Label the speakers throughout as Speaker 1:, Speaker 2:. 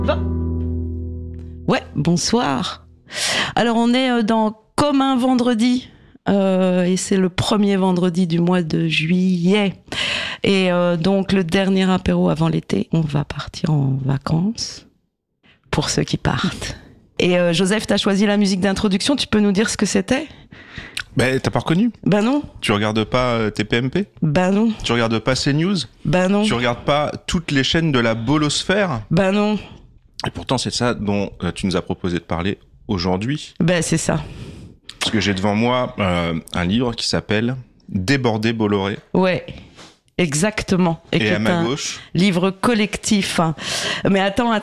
Speaker 1: Ouais, bonsoir. Alors on est dans Comme un vendredi, et c'est le premier vendredi du mois de juillet. Et donc le dernier apéro avant l'été, on va partir en vacances, pour ceux qui partent. Et Joseph, t'as choisi la musique d'introduction, tu peux nous dire ce que c'était ?
Speaker 2: Ben, t'as pas reconnu ?
Speaker 1: Ben non.
Speaker 2: Tu regardes pas TPMP ?
Speaker 1: Ben non.
Speaker 2: Tu regardes pas CNews ?
Speaker 1: Ben non.
Speaker 2: Tu regardes pas toutes les chaînes de la bolosphère ?
Speaker 1: Ben non.
Speaker 2: Et pourtant, c'est ça dont tu nous as proposé de parler aujourd'hui.
Speaker 1: Ben c'est ça.
Speaker 2: Parce que j'ai devant moi un livre qui s'appelle Débordé Bolloré.
Speaker 1: Ouais. Exactement.
Speaker 2: Et à ma gauche,
Speaker 1: livre collectif. Mais attends.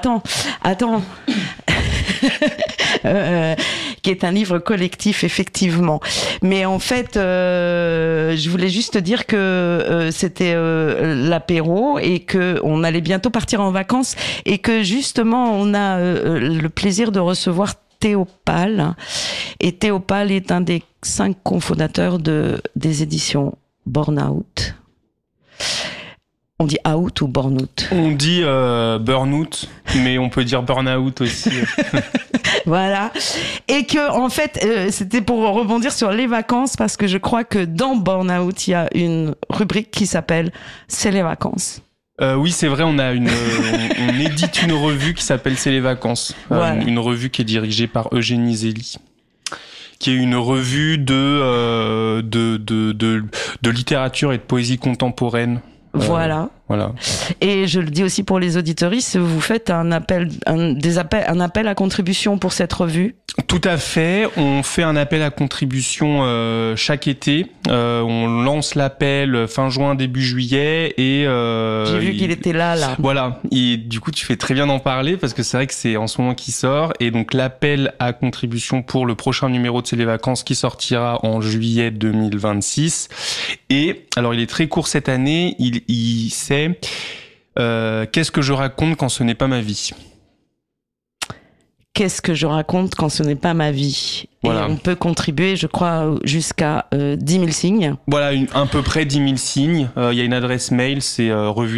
Speaker 1: Qui est un livre collectif, effectivement. Mais en fait, je voulais juste dire que c'était l'apéro et que on allait bientôt partir en vacances et que justement, on a le plaisir de recevoir Théo Pal. Et Théo Pal est un des 5 cofondateurs des éditions Burnout. On dit out ou burnout ?
Speaker 3: On dit burnout, mais on peut dire burnout aussi.
Speaker 1: Voilà. Et que, en fait, c'était pour rebondir sur les vacances, parce que je crois que dans Burnout, il y a une rubrique qui s'appelle « C'est les vacances ».
Speaker 3: Oui, c'est vrai, on édite une revue qui s'appelle « C'est les vacances ». Voilà. Une revue qui est dirigée par Eugénie Zélie, qui est une revue de littérature et de poésie contemporaine.
Speaker 1: Voilà. Et je le dis aussi pour les auditeuristes, vous faites un appel à contribution pour cette revue.
Speaker 3: Tout à fait. On fait un appel à contribution chaque été. On lance l'appel fin juin, début juillet. Et
Speaker 1: j'ai vu qu'il était là.
Speaker 3: Voilà. Et du coup, tu fais très bien d'en parler parce que c'est vrai que c'est en ce moment qui sort. Et donc, l'appel à contribution pour le prochain numéro de C'est les vacances qui sortira en juillet 2026. Et alors, il est très court cette année. C'est qu'est-ce que je raconte quand ce n'est pas ma vie ?
Speaker 1: Qu'est-ce que je raconte quand ce n'est pas ma vie ? Voilà. Et on peut contribuer, je crois, jusqu'à 10 000 signes.
Speaker 3: Voilà, à peu près 10 000 signes. Il y a une adresse mail, c'est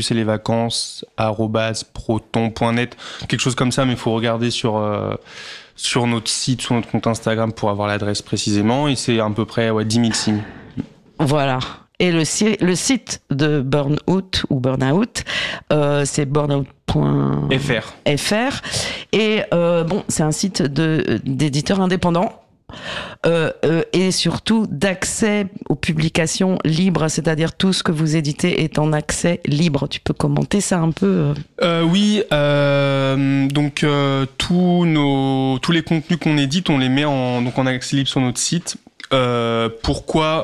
Speaker 3: revue-c'est-les-vacances@proton.net, quelque chose comme ça, mais il faut regarder sur notre site, sur notre compte Instagram pour avoir l'adresse précisément. Et c'est à peu près 10 000 signes.
Speaker 1: Voilà. Et le site de Burnout ou Burnout, c'est burnout.fr. Et c'est un site d'éditeurs indépendants et surtout d'accès aux publications libres, c'est-à-dire tout ce que vous éditez est en accès libre. Tu peux commenter ça un peu
Speaker 3: Oui, donc tous les contenus qu'on édite, on les met en accès libre sur notre site. Pourquoi ?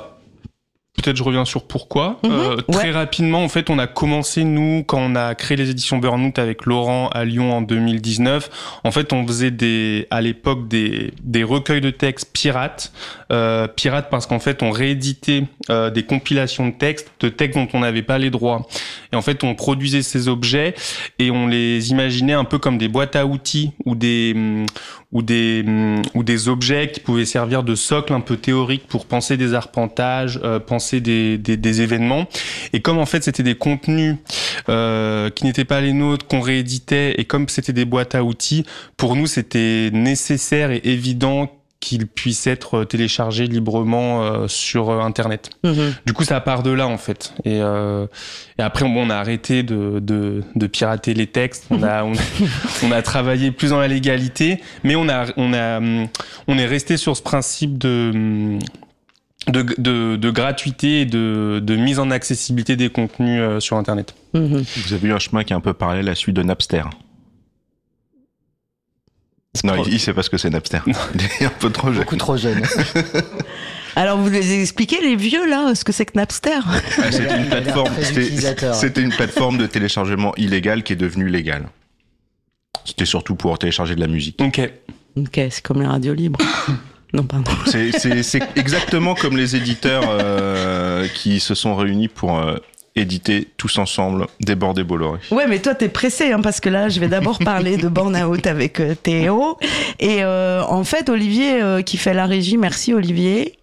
Speaker 3: Peut-être je reviens sur pourquoi. Très rapidement, en fait, on a commencé, nous, quand on a créé les éditions Burnout avec Laurent à Lyon en 2019. En fait, on faisait à l'époque des recueils de textes pirates. Pirates parce qu'en fait, on rééditait des compilations de textes dont on n'avait pas les droits. Et en fait, on produisait ces objets et on les imaginait un peu comme des boîtes à outils ou des objets qui pouvaient servir de socle un peu théorique pour penser des arpentages, penser des événements. Et comme en fait c'était des contenus qui n'étaient pas les nôtres, qu'on rééditait, et comme c'était des boîtes à outils, pour nous c'était nécessaire et évident qu'ils puissent être téléchargés librement sur Internet. Du coup, ça part de là, en fait. Et après, on a arrêté de pirater les textes. On a travaillé plus dans la légalité, mais on est resté sur ce principe de gratuité et de mise en accessibilité des contenus sur Internet.
Speaker 2: Vous avez eu un chemin qui est un peu parallèle à celui de Napster. Non, il sait pas ce que c'est Napster. Il est un peu trop jeune.
Speaker 4: Beaucoup trop jeune.
Speaker 1: Alors, vous les expliquez, les vieux, là, ce que c'est que Napster ?
Speaker 2: C'était une plateforme de téléchargement illégale qui est devenue légale. C'était surtout pour télécharger de la musique.
Speaker 3: Ok,
Speaker 1: c'est comme la radio libre. Non, pardon.
Speaker 2: C'est exactement comme les éditeurs qui se sont réunis pour éditer tous ensemble Débordé Bolloré.
Speaker 1: Ouais, mais toi, t'es pressé, parce que là, je vais d'abord parler de Burnout avec Théo. Et en fait, Olivier, qui fait la régie, merci Olivier.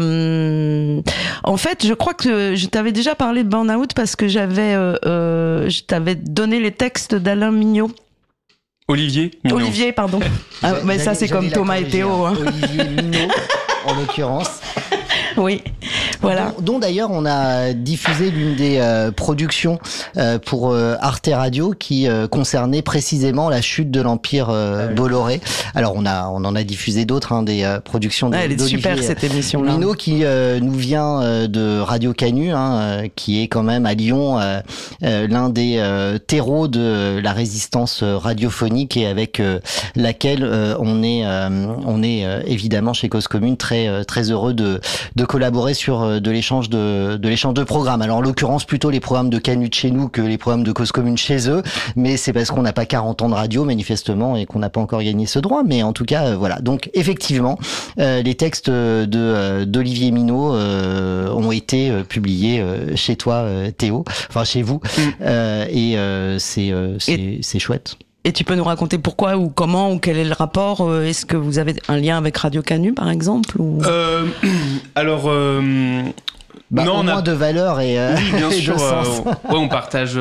Speaker 1: En fait, je crois que je t'avais déjà parlé de Burnout parce que je t'avais donné les textes d'Alain Mignot.
Speaker 3: Olivier Minot.
Speaker 1: Olivier, pardon. Mais ça, c'est comme Thomas et Théo. Hein.
Speaker 4: Olivier Minot, en l'occurrence.
Speaker 1: Oui, voilà.
Speaker 4: Dont d'ailleurs on a diffusé l'une des productions pour Arte Radio qui concernait précisément la chute de l'Empire Bolloré. Alors on en a diffusé d'autres, hein, des productions
Speaker 1: elle est super cette émission-là.
Speaker 4: Minot qui nous vient de Radio Canu, hein, qui est quand même à Lyon l'un des terreaux de la résistance radiophonique et avec laquelle on est évidemment chez Cause Commune très très heureux de collaborer sur de l'échange de programmes. Alors en l'occurrence plutôt les programmes de Canu de chez nous que les programmes de Cause Commune chez eux, mais c'est parce qu'on n'a pas 40 ans de radio manifestement et qu'on n'a pas encore gagné ce droit, mais en tout cas voilà. Donc effectivement les textes d'Olivier Minot ont été publiés chez toi Théo, enfin chez vous, et c'est chouette.
Speaker 1: Et tu peux nous raconter pourquoi ou comment ou quel est le rapport? Est-ce que vous avez un lien avec Radio Canu par exemple ou...
Speaker 3: Alors
Speaker 4: non, au moins de valeur et
Speaker 3: oui, bien
Speaker 4: et
Speaker 3: sûr.
Speaker 4: de sens.
Speaker 3: Ouais, on partage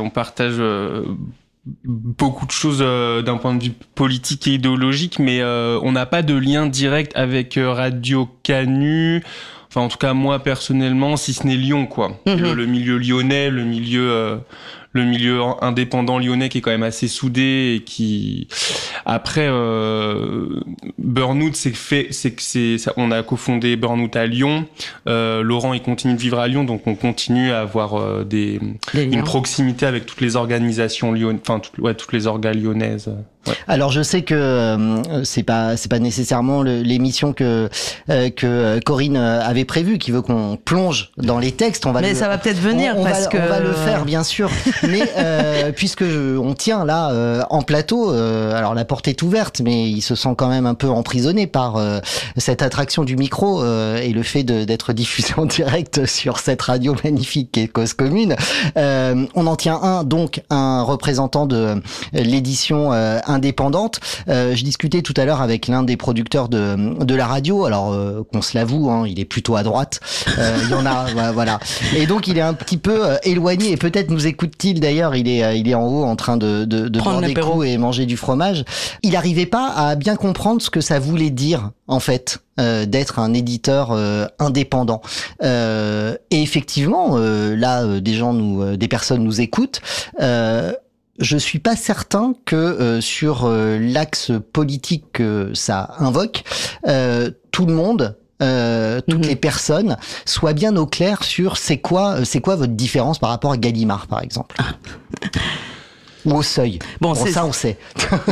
Speaker 3: beaucoup de choses d'un point de vue politique et idéologique, mais on n'a pas de lien direct avec Radio Canu. Enfin, en tout cas, moi personnellement, si ce n'est Lyon, quoi. Le milieu lyonnais, le milieu indépendant lyonnais qui est quand même assez soudé et qui après Burnout on a cofondé Burnout à Lyon. Laurent il continue de vivre à Lyon, donc on continue à avoir une proximité avec toutes les organisations lyonnaises, enfin toutes les orgas lyonnaises. Ouais.
Speaker 4: Alors je sais que c'est pas nécessairement l'émission que Corinne avait prévue, qui veut qu'on plonge dans les textes.
Speaker 1: Mais ça va peut-être venir
Speaker 4: on
Speaker 1: parce
Speaker 4: va le faire bien sûr. Mais puisque on tient là en plateau, alors la porte est ouverte, mais il se sent quand même un peu emprisonné par cette attraction du micro et le fait d'être diffusé en direct sur cette radio magnifique qui est Cause Commune. On en tient donc un représentant de l'édition indépendante. Je discutais tout à l'heure avec l'un des producteurs de la radio. Alors qu'on se l'avoue, hein, il est plutôt à droite. Il y en a, voilà. Et donc il est un petit peu éloigné et peut-être nous écoute-t-il d'ailleurs. Il est en haut en train de boire des coups et manger du fromage. Il n'arrivait pas à bien comprendre ce que ça voulait dire en fait d'être un éditeur indépendant. Et effectivement, là des personnes nous écoutent. Je suis pas certain que sur l'axe politique que ça invoque, tout le monde, toutes les personnes soient bien au clair sur c'est quoi votre différence par rapport à Gallimard par exemple. Ou au Seuil. Bon ça on sait.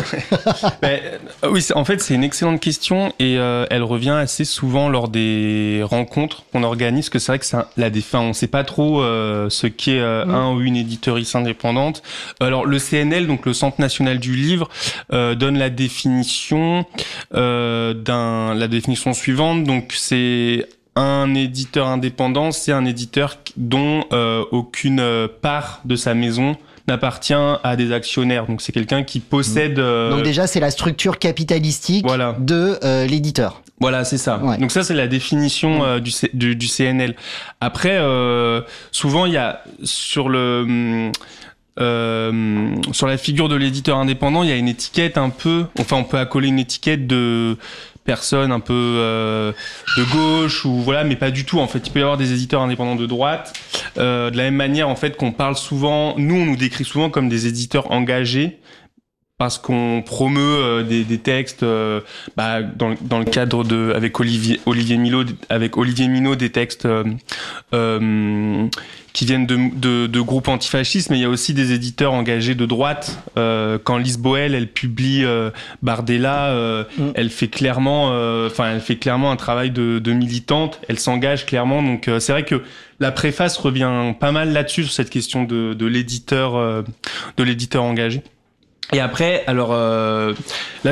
Speaker 3: Oui, en fait c'est une excellente question et elle revient assez souvent lors des rencontres qu'on organise, que c'est vrai que on sait pas trop ce qu'est un ou une éditorice indépendante. Alors le CNL, donc le Centre National du Livre, donne la définition suivante. Donc c'est un éditeur indépendant, c'est un éditeur dont aucune part de sa maison n'appartient à des actionnaires. Donc c'est quelqu'un qui possède...
Speaker 4: Donc déjà c'est la structure capitalistique de l'éditeur.
Speaker 3: Voilà, c'est ça. Ouais. Donc ça c'est la définition du CNL. Après, souvent il y a sur la figure de l'éditeur indépendant, il y a une étiquette un peu... Enfin on peut accoler une étiquette de personne un peu de gauche ou voilà, mais pas du tout en fait. Il peut y avoir des éditeurs indépendants de droite de la même manière en fait qu'on parle souvent, nous on nous décrit souvent comme des éditeurs engagés parce qu'on promeut des textes dans le cadre avec Olivier Minot des textes qui viennent de groupes antifascistes, mais il y a aussi des éditeurs engagés de droite. Quand Lise Boel, elle publie Bardella, elle fait clairement un travail de militante. Elle s'engage clairement. Donc c'est vrai que la préface revient pas mal là-dessus sur cette question de l'éditeur engagé. Et après, alors là,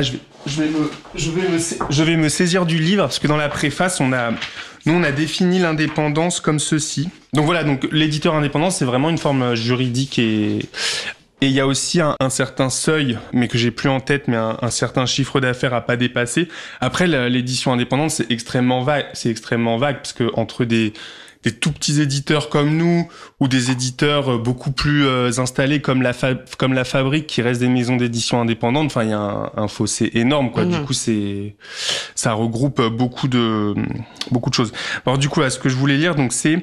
Speaker 3: je vais me saisir du livre parce que dans la préface, on a défini l'indépendance comme ceci. Donc voilà, donc l'éditeur indépendant, c'est vraiment une forme juridique et il y a aussi un certain seuil, mais que j'ai plus en tête, mais un certain chiffre d'affaires à pas dépasser. Après, l'édition indépendante, c'est extrêmement vague parce que entre des tout petits éditeurs comme nous ou des éditeurs beaucoup plus installés comme la Fabrique qui reste des maisons d'édition indépendantes. Enfin, il y a un fossé énorme, quoi. Du coup, ça regroupe beaucoup de choses. Alors du coup, là, ce que je voulais lire, donc c'est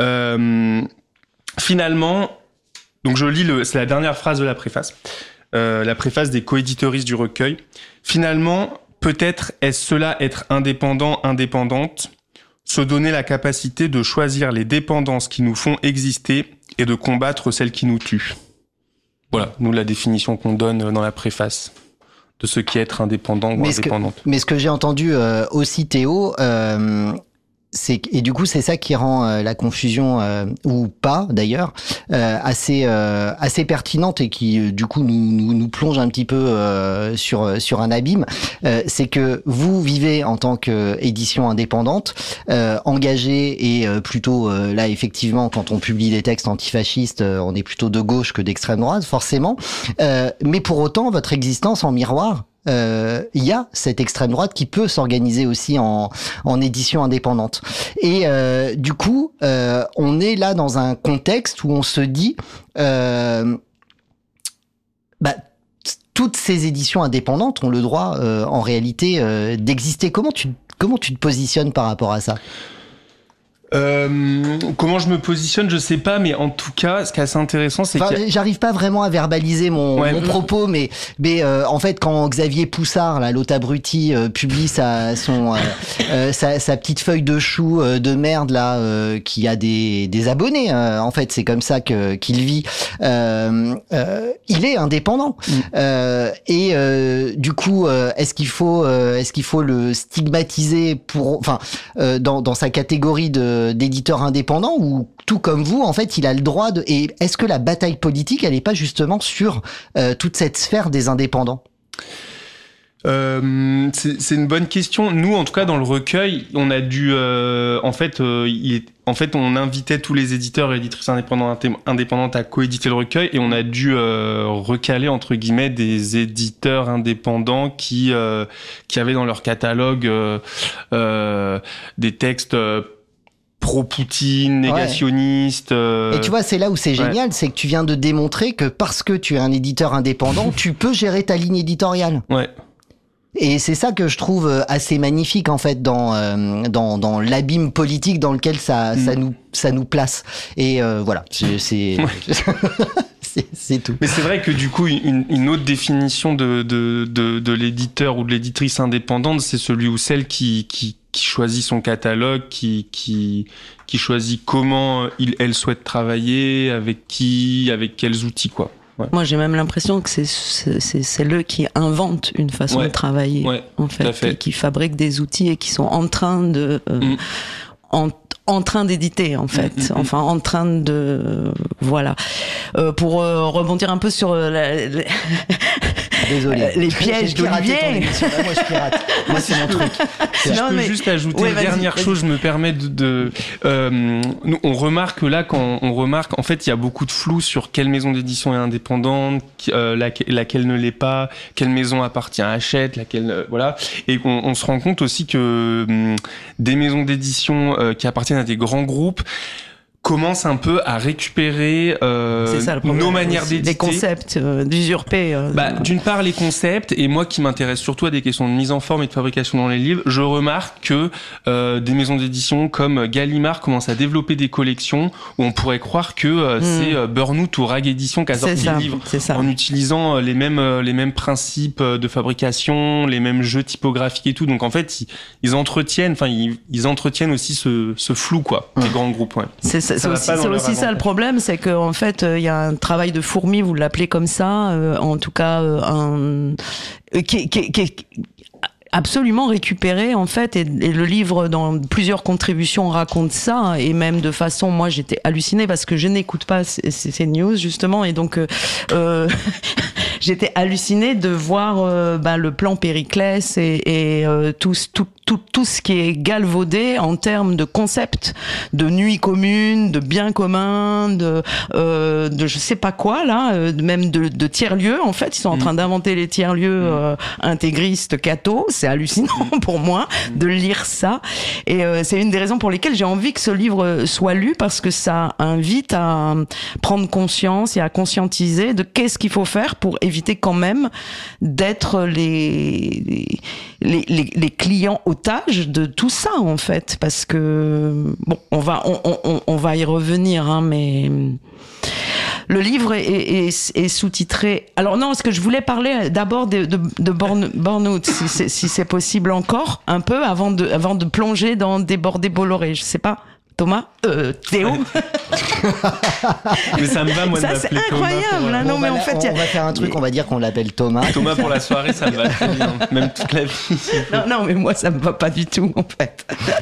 Speaker 3: finalement, donc je lis c'est la dernière phrase de la préface. La préface des coéditeuristes du recueil. Finalement, peut-être est-ce cela être indépendant, indépendante, se donner la capacité de choisir les dépendances qui nous font exister et de combattre celles qui nous tuent. Voilà, nous la définition qu'on donne dans la préface de ce qui est être indépendant ou indépendante.
Speaker 4: Mais ce que j'ai entendu aussi, Théo, et du coup c'est ça qui rend la confusion ou pas d'ailleurs assez pertinente et qui du coup nous plonge un petit peu sur un abîme. C'est que vous vivez en tant qu'édition indépendante, engagée et plutôt là effectivement quand on publie des textes antifascistes, on est plutôt de gauche que d'extrême droite forcément. Mais pour autant votre existence en miroir, il y a cette extrême droite qui peut s'organiser aussi en édition indépendante. Et du coup, on est là dans un contexte où on se dit, toutes ces éditions indépendantes ont le droit, en réalité, d'exister. Comment tu te positionnes par rapport à ça ?
Speaker 3: Comment je me positionne, je sais pas, mais en tout cas, ce qui est assez intéressant, c'est que
Speaker 4: j'arrive pas vraiment à verbaliser mon propos, mais en fait, quand Xavier Poussard, là, l'hôte abruti, publie sa petite feuille de chou de merde là, qui a des abonnés, en fait, c'est comme ça qu'il vit. Il est indépendant. Du coup, est-ce qu'il faut le stigmatiser dans sa catégorie d'éditeurs indépendants, ou tout comme vous, en fait, il a le droit de... Et est-ce que la bataille politique, elle n'est pas justement sur toute cette sphère des indépendants ?
Speaker 3: C'est une bonne question. Nous, en tout cas, dans le recueil, on a dû... on invitait tous les éditeurs et éditrices indépendantes à coéditer le recueil, et on a dû recaler, entre guillemets, des éditeurs indépendants qui avaient dans leur catalogue des textes... pro-Poutine, négationniste.
Speaker 4: Et tu vois, c'est là où c'est génial, c'est que tu viens de démontrer que parce que tu es un éditeur indépendant, tu peux gérer ta ligne éditoriale.
Speaker 3: Ouais.
Speaker 4: Et c'est ça que je trouve assez magnifique en fait dans l'abîme politique dans lequel ça nous place. Et voilà, c'est tout.
Speaker 3: Mais c'est vrai que du coup, une autre définition de l'éditeur ou de l'éditrice indépendante, c'est celui ou celle qui choisit son catalogue, qui choisit comment elle souhaite travailler, avec quels outils, quoi. Ouais.
Speaker 1: Moi, j'ai même l'impression que c'est eux qui inventent une façon de travailler, en fait, qui fabriquent des outils et qui sont en train de en train d'éditer, en fait. Enfin, en train de... Voilà. Pour rebondir un peu sur
Speaker 4: Désolé.
Speaker 1: Les pièges d'Olivier.
Speaker 4: Moi, je pirate. Moi, c'est mon truc.
Speaker 3: Je peux juste ajouter une dernière chose, je me permets nous, on remarque là, en fait, il y a beaucoup de flou sur quelle maison d'édition est indépendante, laquelle ne l'est pas, quelle maison appartient à Hachette, laquelle, voilà. Et on se rend compte aussi que des maisons d'édition qui appartiennent à des grands groupes commence un peu à récupérer nos manières d'éditer.
Speaker 1: Les concepts, d'usurper.
Speaker 3: D'une part, les concepts, et moi qui m'intéresse surtout à des questions de mise en forme et de fabrication dans les livres, je remarque que des maisons d'édition comme Gallimard commencent à développer des collections où on pourrait croire que c'est Burnout ou Rag Édition qui a sorti le livre, en utilisant les mêmes principes de fabrication, les mêmes jeux typographiques et tout. Donc en fait, ils entretiennent aussi ce flou, quoi, des grands groupes. Ouais.
Speaker 1: C'est aussi ça le problème, c'est qu'en fait, il y a un travail de fourmi, vous l'appelez comme ça, en tout cas, qui est absolument récupéré, en fait, et le livre, dans plusieurs contributions, raconte ça, et même de façon, moi, j'étais hallucinée parce que je n'écoute pas ces news, justement, et donc, j'étais hallucinée de voir le plan Périclès et tout ce qui est galvaudé en termes de concept, de nuit commune, de bien commun, de je sais pas quoi là, même de tiers-lieux. En fait, ils sont en train d'inventer les tiers-lieux intégristes, cathos. c'est hallucinant pour moi de lire ça. Et c'est une des raisons pour lesquelles j'ai envie que ce livre soit lu, parce que ça invite à prendre conscience et à conscientiser de qu'est-ce qu'il faut faire pour éviter quand même d'être les clients otages de tout ça, en fait. Parce que, bon, on va y revenir, hein, mais le livre est sous-titré. Alors non, ce que je voulais parler d'abord de Burnout, si c'est possible encore, un peu, avant de plonger dans Débordé Bolloré. Je sais pas. Thomas, Théo.
Speaker 3: Mais ça me va, moi,
Speaker 1: ça,
Speaker 3: de m'appeler Thomas.
Speaker 1: C'est incroyable. Hein, non, mais en fait,
Speaker 4: on va faire un truc, on va dire qu'on l'appelle Thomas.
Speaker 3: Thomas pour la soirée, ça me va très bien, même toute la vie.
Speaker 1: Non, mais moi, ça me va pas du tout, en fait.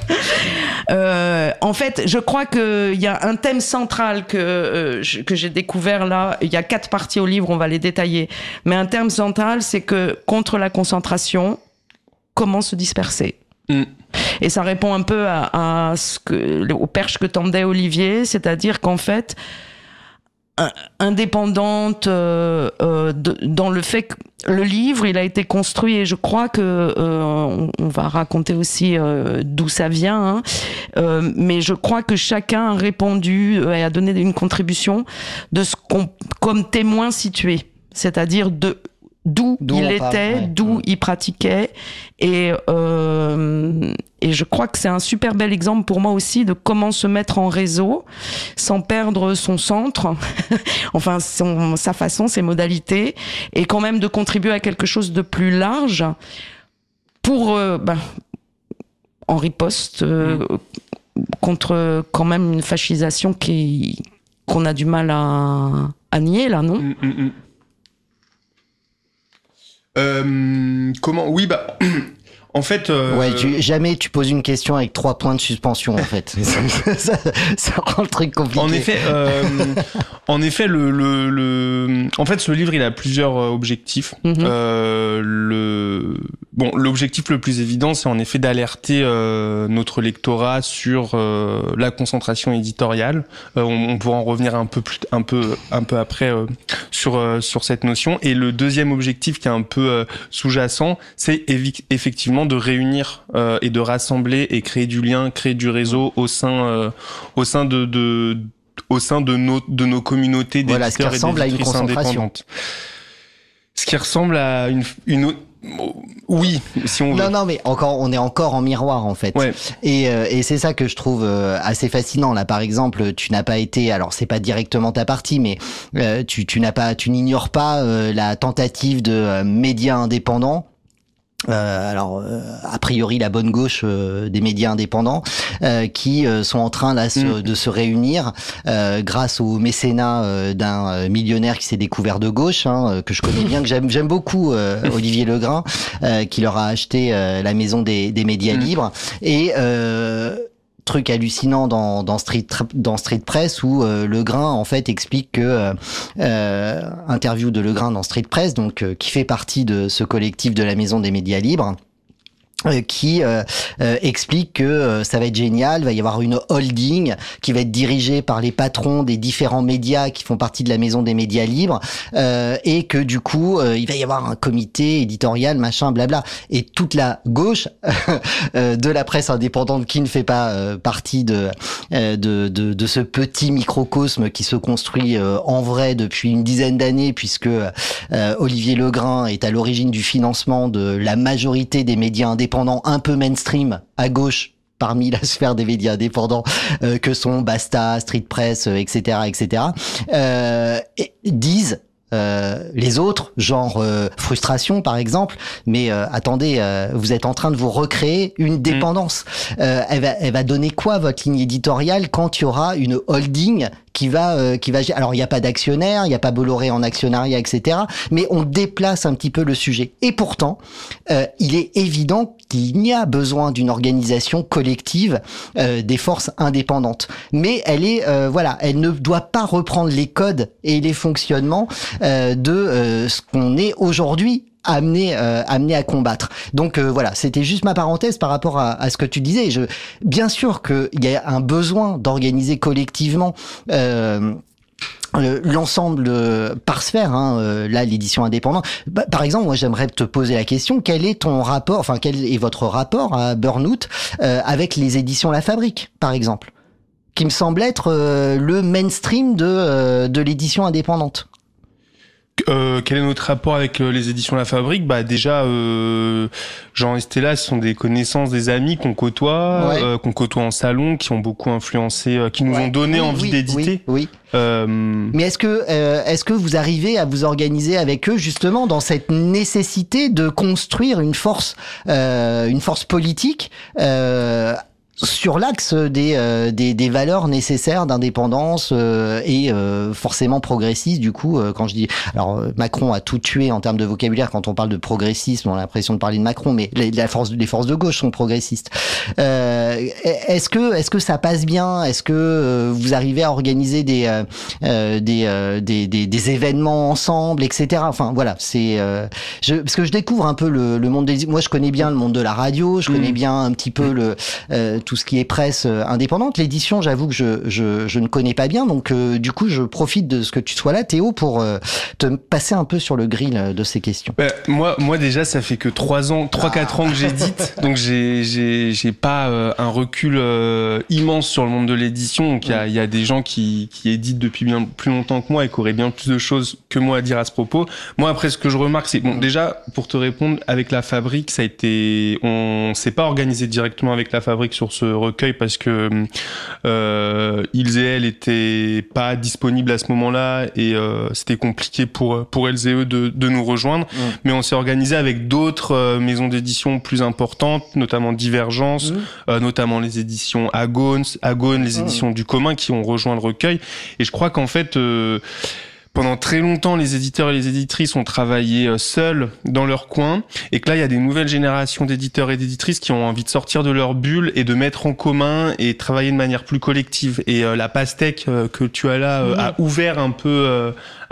Speaker 1: En fait, je crois qu'il y a un thème central que j'ai découvert là. Il y a 4 parties au livre, on va les détailler. Mais un thème central, c'est que contre la concentration, comment se disperser? Et ça répond un peu aux perches que tendait Olivier, c'est-à-dire qu'en fait, indépendante dans le fait que le livre, il a été construit, et je crois que on va raconter aussi d'où ça vient, hein, mais je crois que chacun a répondu et a donné une contribution de comme témoin situé, c'est-à-dire d'où il était, d'où il pratiquait, et je crois que c'est un super bel exemple pour moi aussi de comment se mettre en réseau sans perdre son centre, enfin sa façon, ses modalités, et quand même de contribuer à quelque chose de plus large pour en riposte contre quand même une fascisation qu'on a du mal à nier là, non?
Speaker 3: Comment? Oui, en fait,
Speaker 4: jamais tu poses une question avec 3 points de suspension, en fait. ça rend le truc compliqué.
Speaker 3: En effet, en fait, ce livre, il a plusieurs objectifs. L'objectif le plus évident, c'est en effet d'alerter notre lectorat sur la concentration éditoriale. On pourra en revenir un peu après sur cette notion. Et le deuxième objectif, qui est un peu sous-jacent, c'est effectivement de réunir et de rassembler et créer du lien, créer du réseau au sein de nos communautés d'éditeurs et d'éditrices indépendantes. Ce qui ressemble à une oui, si on veut.
Speaker 4: Non, mais on est encore en miroir, en fait.
Speaker 3: Ouais.
Speaker 4: Et c'est ça que je trouve assez fascinant. Là, par exemple, tu n'as pas été, alors c'est pas directement ta partie, mais tu n'ignores pas la tentative de médias indépendants. A priori la bonne gauche des médias indépendants qui sont en train là de se réunir grâce au mécénat d'un millionnaire qui s'est découvert de gauche, que je connais bien, que j'aime beaucoup, Olivier Legrain, qui leur a acheté la maison des médias libres. Et truc hallucinant dans Street Press où Legrain en fait explique que interview de Legrain dans Street Press, donc qui fait partie de ce collectif de la Maison des médias libres, qui explique que ça va être génial, va y avoir une holding qui va être dirigée par les patrons des différents médias qui font partie de la Maison des médias libres, et que du coup il va y avoir un comité éditorial, machin, blabla, et toute la gauche de la presse indépendante qui ne fait pas partie de ce petit microcosme qui se construit en vrai depuis une dizaine d'années, puisque Olivier Legrain est à l'origine du financement de la majorité des médias indépendants un peu mainstream à gauche parmi la sphère des médias indépendants que sont Basta, Street Press, etc., disent les autres, genre Frustration par exemple, mais attendez, vous êtes en train de vous recréer une dépendance. Elle va donner quoi votre ligne éditoriale quand il y aura une holding qui va alors il n'y a pas d'actionnaire, il n'y a pas Bolloré en actionnariat, etc., mais on déplace un petit peu le sujet. Et pourtant, il est évident qu'il y a besoin d'une organisation collective des forces indépendantes. Mais elle ne doit pas reprendre les codes et les fonctionnements de ce qu'on est aujourd'hui amené à combattre. Donc voilà, c'était juste ma parenthèse par rapport à ce que tu disais. Bien sûr qu'il y a un besoin d'organiser collectivement l'ensemble par sphère, là l'édition indépendante. Par exemple, moi j'aimerais te poser la question, quel est ton rapport, enfin quel est votre rapport à Burnout avec les éditions La Fabrique, par exemple, qui me semble être le mainstream de l'édition indépendante.
Speaker 3: Quel est notre rapport avec les éditions La Fabrique? Bah déjà, Jean et Stella, ce sont des connaissances, des amis qu'on côtoie, qu'on côtoie en salon, qui ont beaucoup influencé, qui nous ont donné envie d'éditer.
Speaker 4: Oui. Mais est-ce que vous arrivez à vous organiser avec eux justement dans cette nécessité de construire une force politique sur l'axe des valeurs nécessaires d'indépendance et forcément progressistes. Du coup, quand je dis, alors Macron a tout tué en termes de vocabulaire quand on parle de progressisme, on a l'impression de parler de Macron, mais les forces de gauche sont progressistes. Est-ce que ça passe bien? Est-ce que vous arrivez à organiser des événements ensemble, etc. Enfin voilà, c'est parce que je découvre un peu le monde des. Moi, je connais bien le monde de la radio, je connais bien un petit peu tout ce qui est presse indépendante. L'édition, j'avoue que je ne connais pas bien, donc du coup, je profite de ce que tu sois là, Théo, pour te passer un peu sur le grill de ces questions.
Speaker 3: Moi déjà, ça fait que 4 ans que j'édite, donc j'ai pas un recul immense sur le monde de l'édition. Donc il y a des gens qui éditent depuis bien plus longtemps que moi et qui auraient bien plus de choses que moi à dire à ce propos. Moi, après, ce que je remarque, c'est déjà pour te répondre, avec La Fabrique, on s'est pas organisé directement avec La Fabrique sur ce recueil parce que ils et elles étaient pas disponibles à ce moment-là et c'était compliqué pour elles et eux de nous rejoindre. Mais on s'est organisé avec d'autres maisons d'édition plus importantes, notamment Divergence, notamment les éditions Agone, les éditions du commun qui ont rejoint le recueil. Et je crois qu'en fait pendant très longtemps, les éditeurs et les éditrices ont travaillé seuls dans leur coin, et que là, il y a des nouvelles générations d'éditeurs et d'éditrices qui ont envie de sortir de leur bulle et de mettre en commun et travailler de manière plus collective. Et la pastèque que tu as là a ouvert un peu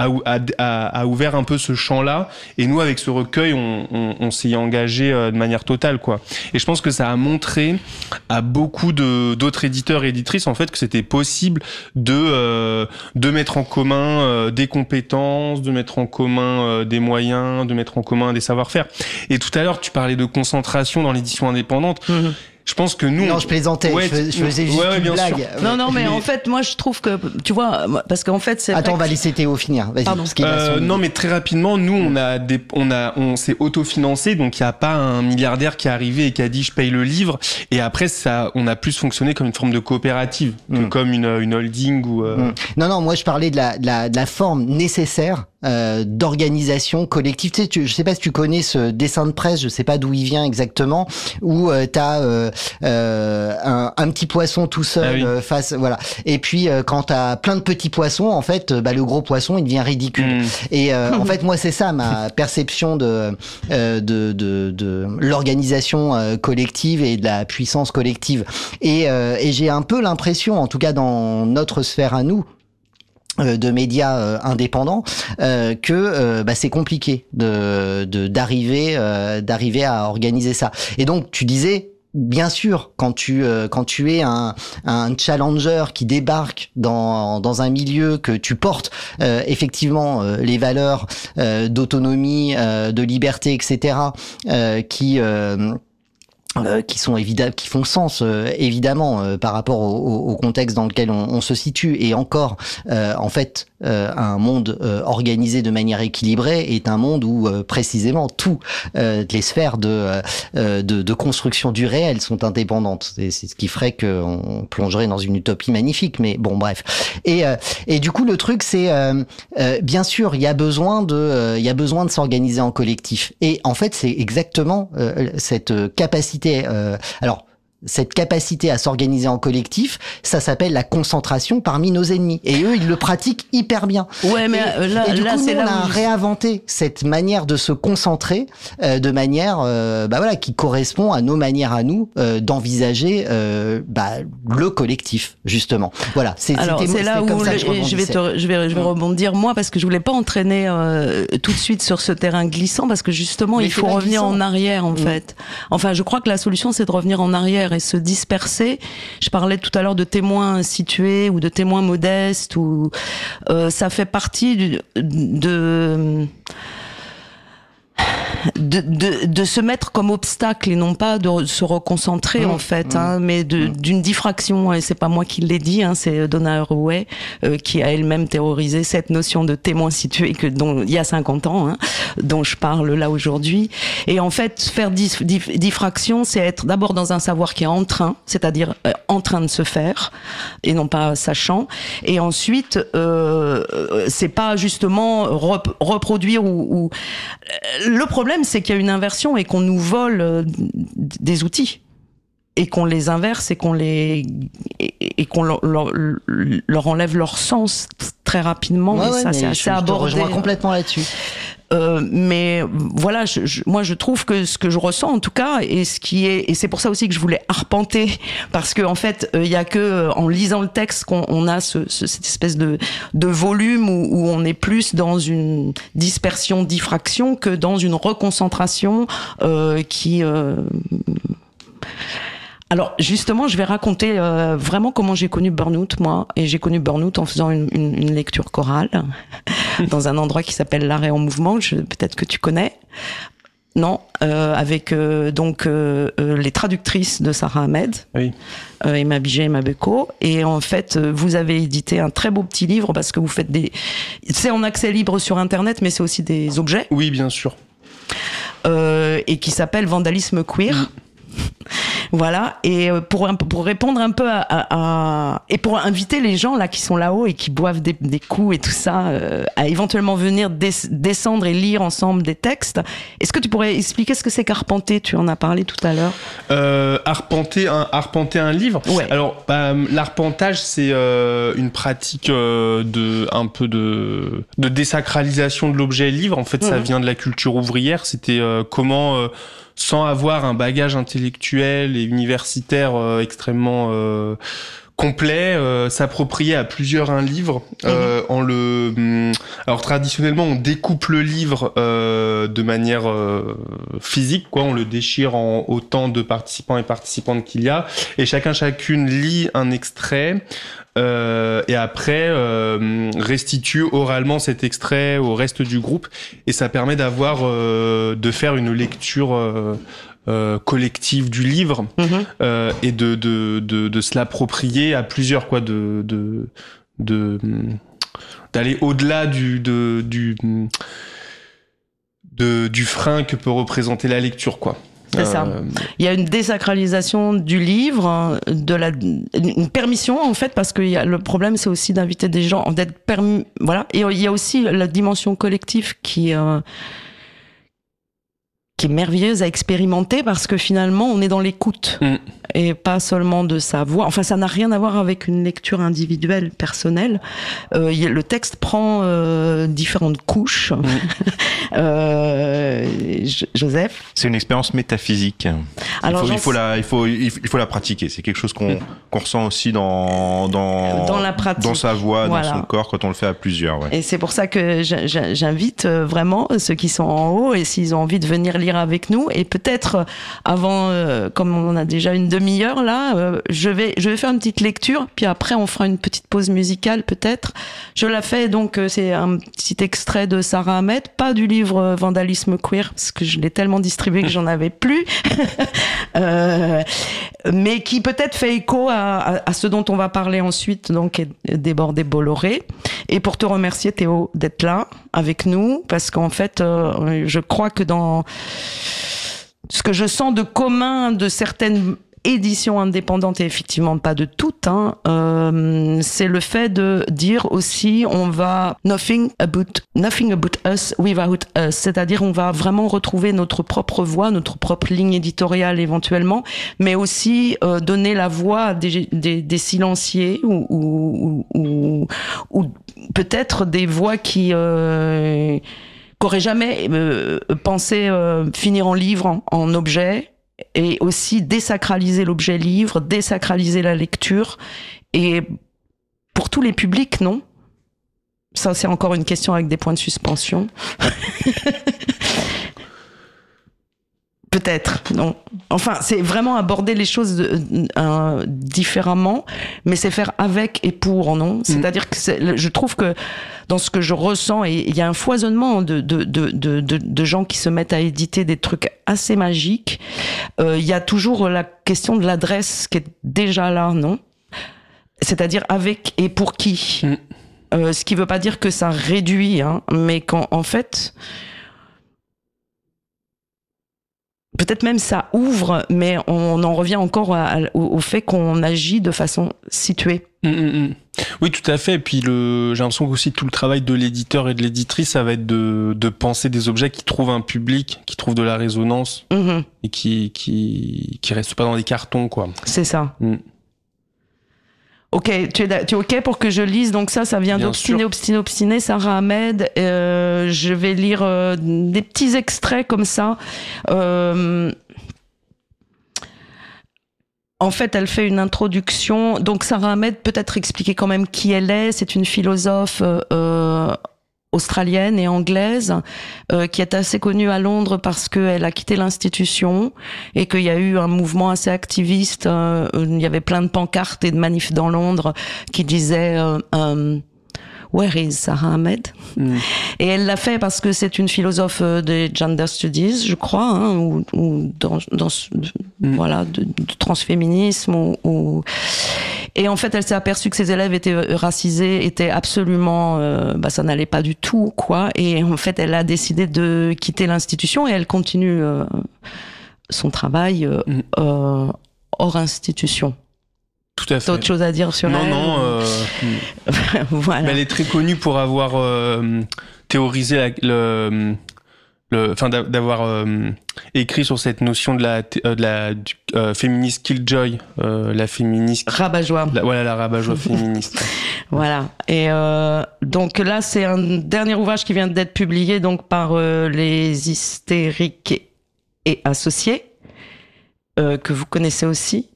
Speaker 3: a ouvert un peu ce champ-là. Et nous, avec ce recueil, on s'y est engagé de manière totale, quoi. Et je pense que ça a montré à beaucoup d'autres éditeurs et éditrices, en fait, que c'était possible de mettre en commun des compétences, de mettre en commun des moyens, de mettre en commun des savoir-faire. Et tout à l'heure, tu parlais de concentration dans l'édition indépendante. Je pense que nous...
Speaker 4: Non, je plaisantais, je faisais juste une blague.
Speaker 1: Sûr. Non, mais en fait, moi, je trouve que, tu vois, parce qu'en fait, c'est...
Speaker 4: Attends, on va laisser Théo finir. Vas-y. Parce qu'il a
Speaker 3: non, mais très rapidement, nous, on s'est autofinancé, donc il n'y a pas un milliardaire qui est arrivé et qui a dit, je paye le livre. Et après, on a plus fonctionné comme une forme de coopérative, que comme une holding ou...
Speaker 4: Non, moi, je parlais de la forme nécessaire d'organisation collective. Tu sais, je sais pas si tu connais ce dessin de presse, je sais pas d'où il vient exactement, où t'as un petit poisson tout seul face, voilà. Et puis quand t'as plein de petits poissons, en fait, le gros poisson il devient ridicule. Et en fait, moi c'est ça ma perception de l'organisation collective et de la puissance collective. Et j'ai un peu l'impression, en tout cas dans notre sphère à nous, de médias indépendants, que c'est compliqué d'arriver à organiser ça. Et donc tu disais, bien sûr, quand tu es un challenger qui débarque dans un milieu, que tu portes effectivement les valeurs d'autonomie, de liberté, etc., qui sont qui font sens évidemment par rapport au contexte dans lequel on se situe, et encore en fait un monde organisé de manière équilibrée est un monde où précisément tout les sphères de construction du réel sont indépendantes. C'est ce qui ferait qu'on plongerait dans une utopie magnifique, mais bon bref. Et du coup le truc c'est bien sûr il y a besoin de s'organiser en collectif, et en fait c'est exactement cette capacité cette capacité à s'organiser en collectif, ça s'appelle la concentration parmi nos ennemis. Et eux, ils le pratiquent hyper bien. Ouais, mais du coup, on a réinventé cette manière de se concentrer de manière, qui correspond à nos manières à nous d'envisager le collectif, justement. Voilà.
Speaker 1: Alors c'est là où je vais rebondir moi, parce que je voulais pas entraîner tout de suite sur ce terrain glissant, parce que justement il faut revenir en arrière en fait. Enfin, je crois que la solution c'est de revenir en arrière. et se disperser. Je parlais tout à l'heure de témoins situés ou de témoins modestes, ou ça fait partie de se mettre comme obstacle et non pas de se reconcentrer en fait, mais d'une diffraction. Et c'est pas moi qui l'ai dit, c'est Donna Haraway qui a elle-même théorisé cette notion de témoin situé dont il y a 50 ans, dont je parle là aujourd'hui. Et en fait, faire diffraction, c'est être d'abord dans un savoir qui est en train, c'est-à-dire en train de se faire et non pas sachant. Et ensuite, c'est pas justement reproduire ou le problème, c'est qu'il y a une inversion et qu'on nous vole des outils et qu'on les inverse et qu'on leur enlève leur sens très rapidement.
Speaker 4: Ouais,
Speaker 1: et ça, c'est assez abordé.
Speaker 4: Je te rejoins complètement là-dessus.
Speaker 1: Mais voilà, moi je trouve que ce que je ressens en tout cas, et c'est pour ça aussi que je voulais arpenter, parce que en fait il y a que en lisant le texte qu'on a cette espèce de volume où on est plus dans une dispersion, diffraction que dans une reconcentration qui Alors justement, je vais raconter vraiment comment j'ai connu Burnout, moi. Et j'ai connu Burnout en faisant une lecture chorale dans un endroit qui s'appelle l'Arrêt en mouvement, peut-être que tu connais. Non, avec donc les traductrices de Sarah Ahmed,
Speaker 3: oui.
Speaker 1: Emma Biget et Emma Beko. Et en fait, vous avez édité un très beau petit livre parce que vous faites c'est en accès libre sur Internet, mais c'est aussi des objets.
Speaker 3: Oui, bien sûr.
Speaker 1: Et qui s'appelle Vandalisme queer. Voilà, et pour répondre un peu et pour inviter les gens là qui sont là-haut et qui boivent des coups et tout ça, à éventuellement venir descendre et lire ensemble des textes. Est-ce que tu pourrais expliquer ce que c'est qu'arpenter? Tu en as parlé tout à l'heure.
Speaker 3: Arpenter un livre.
Speaker 1: Ouais.
Speaker 3: Alors, l'arpentage, c'est une pratique un peu de désacralisation de l'objet livre. En fait, ça vient de la culture ouvrière. C'était comment sans avoir un bagage intellectuel et universitaire extrêmement complet, s'approprier à plusieurs un livre alors traditionnellement on découpe le livre de manière physique, quoi, on le déchire en autant de participants et participantes qu'il y a, et chacune lit un extrait et après restitue oralement cet extrait au reste du groupe, et ça permet de faire une lecture collective du livre et de se l'approprier à plusieurs, quoi, d'aller au-delà du frein que peut représenter la lecture, quoi.
Speaker 1: C'est ça. Il y a une désacralisation du livre, une permission en fait, parce que le problème c'est aussi d'inviter des gens, d'être permis, voilà. Et il y a aussi la dimension collective qui est merveilleuse à expérimenter, parce que finalement on est dans l'écoute et pas seulement de sa voix. Enfin, ça n'a rien à voir avec une lecture individuelle, personnelle. Le texte prend différentes couches. Joseph,
Speaker 2: c'est une expérience métaphysique.
Speaker 1: Alors,
Speaker 2: il faut la pratiquer. C'est quelque chose qu'on ressent aussi dans
Speaker 1: la pratique,
Speaker 2: dans sa voix,
Speaker 1: voilà,
Speaker 2: dans son corps, quand on le fait à plusieurs. Ouais.
Speaker 1: Et c'est pour ça que j'invite vraiment ceux qui sont en haut, et s'ils ont envie de venir lire avec nous, et peut-être avant, comme on a déjà une demi-heure là, je vais faire une petite lecture, puis après on fera une petite pause musicale peut-être. Je la fais donc, c'est un petit extrait de Sarah Ahmed, pas du livre Vandalisme queer, parce que je l'ai tellement distribué que j'en avais plus, mais qui peut-être fait écho à ce dont on va parler ensuite, donc Débordé Bolloré. Et pour te remercier, Théo, d'être là avec nous, parce qu'en fait, je crois que dans ce que je sens de commun de certaines éditions indépendantes, et effectivement pas de toutes, c'est le fait de dire aussi on va nothing about us without us, c'est-à-dire on va vraiment retrouver notre propre voix, notre propre ligne éditoriale éventuellement, mais aussi donner la voix à des silenciés ou peut-être des voix qui qu'auraient jamais pensé finir en livre, en objet, et aussi désacraliser l'objet livre, désacraliser la lecture, et pour tous les publics, non? Ça, c'est encore une question avec des points de suspension. Peut-être, non. Enfin, c'est vraiment aborder les choses différemment, mais c'est faire avec et pour, non ? C'est-à-dire que je trouve que dans ce que je ressens, et il y a un foisonnement de gens qui se mettent à éditer des trucs assez magiques. Il y a toujours la question de l'adresse qui est déjà là, non ? C'est-à-dire avec et pour qui ? Ce qui veut pas dire que ça réduit, hein, mais quand, en fait... Peut-être même ça ouvre, mais on en revient encore au fait qu'on agit de façon située.
Speaker 3: Oui, tout à fait. Et puis j'ai l'impression qu'aussi tout le travail de l'éditeur et de l'éditrice, ça va être de penser des objets qui trouvent un public, qui trouvent de la résonance et qui restent pas dans des cartons, quoi.
Speaker 1: C'est ça. Ok, tu es ok pour que je lise? Donc ça vient d'Obstiné, Sarah Ahmed. Je vais lire des petits extraits comme ça. En fait, elle fait une introduction. Donc Sarah Ahmed, peut-être expliquer quand même qui elle est. C'est une philosophe australienne et anglaise qui est assez connue à Londres parce qu'elle a quitté l'institution et qu'il y a eu un mouvement assez activiste. Il y avait plein de pancartes et de manifs dans Londres qui disaient Where is Sarah Ahmed? Et elle l'a fait parce que c'est une philosophe des gender studies, je crois, hein, ou voilà, de transféminisme Et en fait, elle s'est aperçue que ses élèves étaient racisés, étaient absolument, ça n'allait pas du tout, quoi. Et en fait, elle a décidé de quitter l'institution et elle continue son travail hors institution.
Speaker 3: Tout à fait.
Speaker 1: T'as autre chose à dire sur elle?
Speaker 3: Non.
Speaker 1: Voilà.
Speaker 3: Mais elle est très connue pour avoir théorisé d'avoir écrit sur cette notion du féministe killjoy, la féministe
Speaker 1: rabat-joie.
Speaker 3: La rabat-joie féministe.
Speaker 1: Voilà. Et donc là, c'est un dernier ouvrage qui vient d'être publié donc par les Hystériques et Associés, que vous connaissez aussi.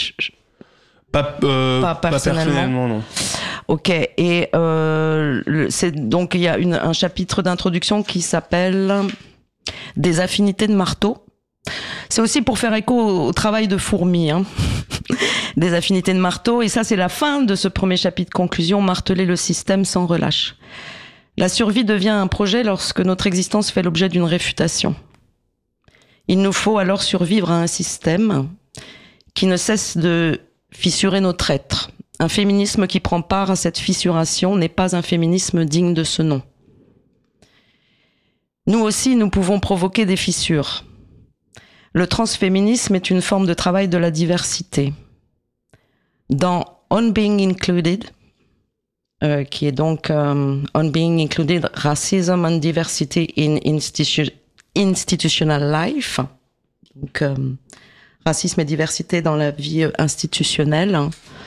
Speaker 1: Pas personnellement,
Speaker 3: non.
Speaker 1: Ok. Et donc il y a un chapitre d'introduction qui s'appelle Des affinités de marteau. C'est aussi pour faire écho au travail de fourmi, hein. Des affinités de marteau. Et ça, c'est la fin de ce premier chapitre conclusion, marteler le système sans relâche. La survie devient un projet lorsque notre existence fait l'objet d'une réfutation. Il nous faut alors survivre à un système qui ne cesse de fissurer notre être. Un féminisme qui prend part à cette fissuration n'est pas un féminisme digne de ce nom. Nous aussi, nous pouvons provoquer des fissures. Le transféminisme est une forme de travail de la diversité. Dans On Being Included, qui est donc On Being Included, Racism and Diversity in Institutional Life, donc racisme et diversité dans la vie institutionnelle.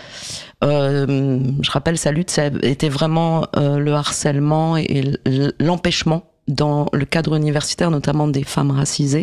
Speaker 1: Je rappelle, sa lutte, ça était vraiment le harcèlement et l'empêchement dans le cadre universitaire, notamment des femmes racisées.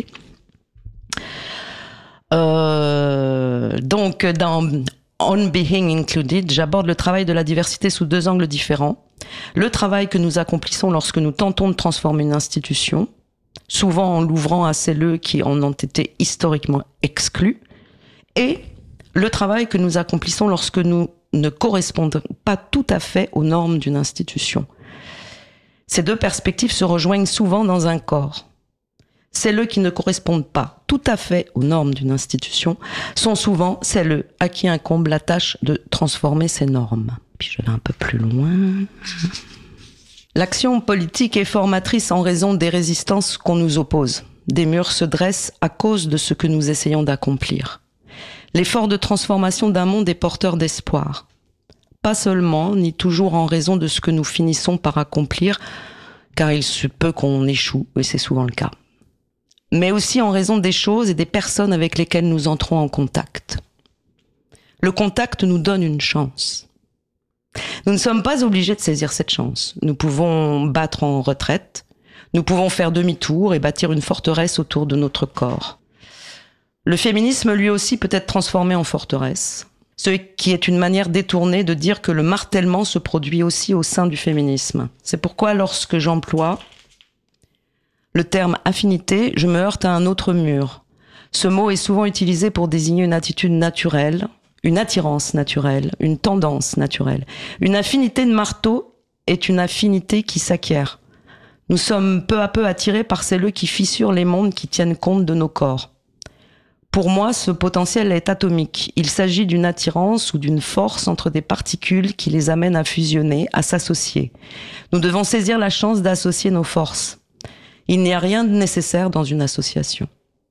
Speaker 1: Donc, dans On Being Included, j'aborde le travail de la diversité sous deux angles différents. Le travail que nous accomplissons lorsque nous tentons de transformer une institution, souvent en l'ouvrant à celles qui en ont été historiquement exclus, et le travail que nous accomplissons lorsque nous ne correspondons pas tout à fait aux normes d'une institution. Ces deux perspectives se rejoignent souvent dans un corps. Celles qui ne correspondent pas tout à fait aux normes d'une institution sont souvent celles à qui incombe la tâche de transformer ces normes. Puis je vais un peu plus loin. L'action politique est formatrice en raison des résistances qu'on nous oppose. Des murs se dressent à cause de ce que nous essayons d'accomplir. L'effort de transformation d'un monde est porteur d'espoir. Pas seulement, ni toujours en raison de ce que nous finissons par accomplir, car il se peut qu'on échoue, et c'est souvent le cas. Mais aussi en raison des choses et des personnes avec lesquelles nous entrons en contact. Le contact nous donne une chance. Nous ne sommes pas obligés de saisir cette chance. Nous pouvons battre en retraite, nous pouvons faire demi-tour et bâtir une forteresse autour de notre corps. Le féminisme, lui aussi, peut être transformé en forteresse, ce qui est une manière détournée de dire que le martèlement se produit aussi au sein du féminisme. C'est pourquoi lorsque j'emploie le terme affinité, je me heurte à un autre mur, Ce mot est souvent utilisé pour désigner une attitude naturelle, une attirance naturelle, une tendance naturelle. Une affinité de marteau est une affinité qui s'acquiert. Nous sommes peu à peu attirés par celles qui fissurent les mondes qui tiennent compte de nos corps. Pour moi, ce potentiel est atomique. Il s'agit d'une attirance ou d'une force entre des particules qui les amènent à fusionner, à s'associer. Nous devons saisir la chance d'associer nos forces. Il n'y a rien de nécessaire dans une association.